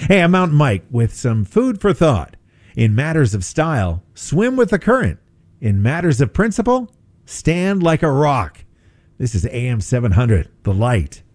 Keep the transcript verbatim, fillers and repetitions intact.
Hey, I'm Mountain Mike with some food for thought. In matters of style, swim with the current. In matters of principle, stand like a rock. This is A M seven hundred, The Light.